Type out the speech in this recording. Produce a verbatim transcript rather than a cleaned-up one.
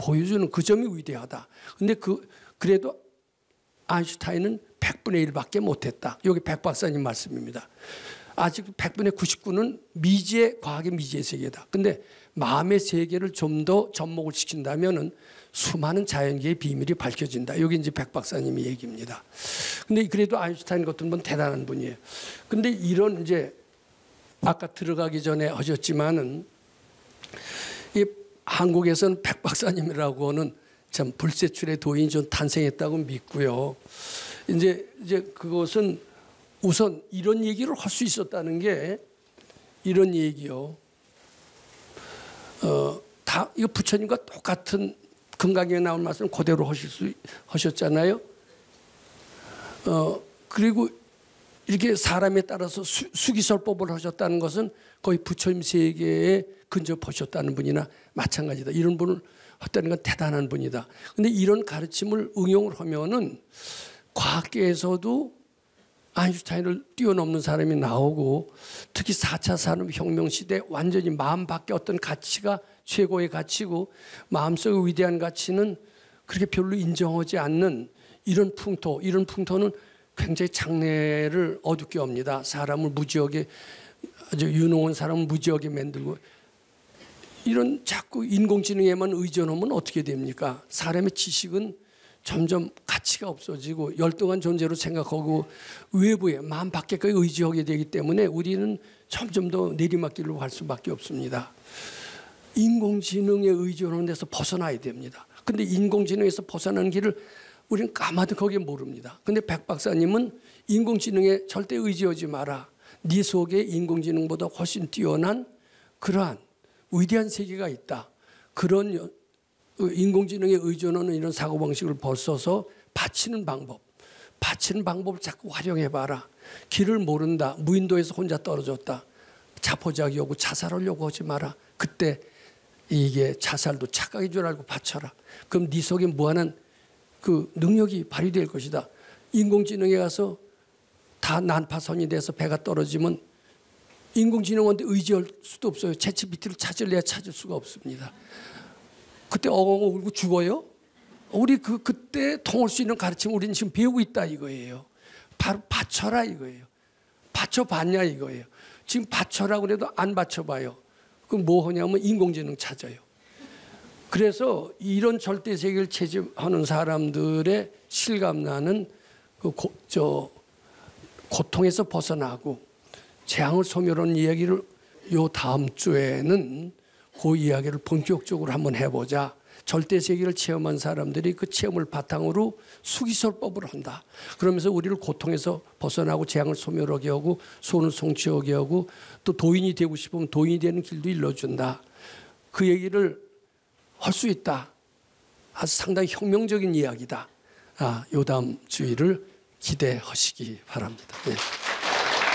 보여주는 그 점이 위대하다. 근데 그 그래도 아인슈타인은 백분의 일밖에 못했다. 여기 백 박사님 말씀입니다. 아직 백분의 구십구는 미지의 과학의 미지의 세계다. 근데 마음의 세계를 좀 더 접목을 시킨다면은 수많은 자연계의 비밀이 밝혀진다. 여기 이제 백 박사님의 얘기입니다. 근데 그래도 아인슈타인 같은 분 대단한 분이에요. 근데 이런 이제 아까 들어가기 전에 하셨지만은 이 한국에서는 백 박사님이라고는 참 불세출의 도인이 좀 탄생했다고 믿고요. 이제 이제 그것은 우선 이런 얘기를 할 수 있었다는 게 이런 얘기요. 어, 다 이거 부처님과 똑같은 금강경에 나온 말씀 그대로 하실 수 하셨잖아요. 어, 그리고 이렇게 사람에 따라서 수, 수기설법을 하셨다는 것은 거의 부처님 세계에 근접하셨다는 분이나 마찬가지다. 이런 분을 했다는 건 대단한 분이다. 근데 이런 가르침을 응용을 하면은 과학계에서도 아인슈타인을 뛰어넘는 사람이 나오고 특히 사 차 산업혁명 시대 완전히 마음 밖에 어떤 가치가 최고의 가치고 마음속의 위대한 가치는 그렇게 별로 인정하지 않는 이런 풍토, 이런 풍토는 굉장히 장래를 어둡게 옵니다. 사람을 무지하게, 아주 유능한 사람을 무지하게 만들고 이런 자꾸 인공지능에만 의존하면 어떻게 됩니까? 사람의 지식은 점점 가치가 없어지고 열등한 존재로 생각하고 외부에 마음 밖에까지 의지하게 되기 때문에 우리는 점점 더 내리막길로 갈 수밖에 없습니다. 인공지능에 의존하는 데서 벗어나야 됩니다. 근데 인공지능에서 벗어나는 길을 우리는 까마득하게 모릅니다. 근데 백 박사님은 인공지능에 절대 의지하지 마라. 네 속에 인공지능보다 훨씬 뛰어난 그러한 위대한 세계가 있다. 그런 인공지능에 의존하는 이런 사고방식을 벗어서 바치는 방법, 바치는 방법을 자꾸 활용해봐라. 길을 모른다. 무인도에서 혼자 떨어졌다. 자포자기 오고 자살하려고 하지 마라. 그때 이게 자살도 착각인 줄 알고 바쳐라. 그럼 네 속에 무한한 그 능력이 발휘될 것이다. 인공지능에 가서 다 난파선이 돼서 배가 떨어지면 인공지능한테 의지할 수도 없어요. 챗지피티를 찾을래야 찾을 수가 없습니다. 그때 엉엉 울고 죽어요? 우리 그, 그때 통할 수 있는 가르침 우리는 지금 배우고 있다 이거예요. 바로 바쳐라 이거예요. 바쳐봤냐 이거예요. 지금 바쳐라 그래도 안 바쳐봐요. 그럼 뭐 하냐면 인공지능 찾아요. 그래서 이런 절대세계를 채집하는 사람들의 실감나는 그 고, 저 고통에서 벗어나고 재앙을 소멸하는 이야기를 요 다음 주에는 그 이야기를 본격적으로 한번 해보자. 절대세계를 체험한 사람들이 그 체험을 바탕으로 수기설법을 한다. 그러면서 우리를 고통에서 벗어나고 재앙을 소멸하게 하고 소원을 성취하게 하고 또 도인이 되고 싶으면 도인이 되는 길도 일러준다. 그 얘기를 할 수 있다. 아주 상당히 혁명적인 이야기다. 아, 요 다음 주의를 기대하시기 바랍니다. 네.